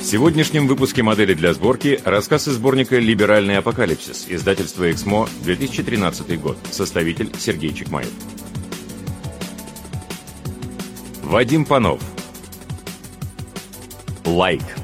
сегодняшнем выпуске «Модели для сборки» рассказ из сборника «Либеральный апокалипсис», издательство «Эксмо», 2013 год, составитель Сергей Чекмаев. Вадим Панов. Лайк.